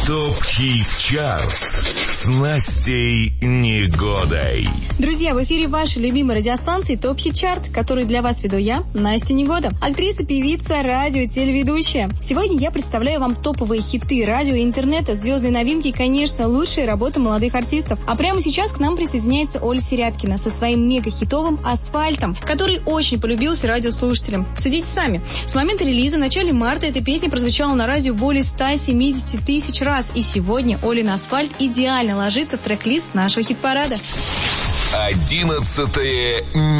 ТОП-ХИТ-ЧАРТ с Настей Негодой. Друзья, в эфире вашей любимой радиостанции ТОП-ХИТ-ЧАРТ, который для вас веду я, Настя Негода. Актриса, певица, радио, телеведущая. Сегодня я представляю вам топовые хиты радио и интернета, звездные новинки и, конечно, лучшие работы молодых артистов. А прямо сейчас к нам присоединяется Оля Серябкина со своим мега-хитовым «Асфальтом», который очень полюбился радиослушателям. Судите сами. С момента релиза в начале марта эта песня прозвучала на радио более 170 тысяч раз. И сегодня Олин «Асфальт» идеально ложится в трек-лист нашего хит-парада. 11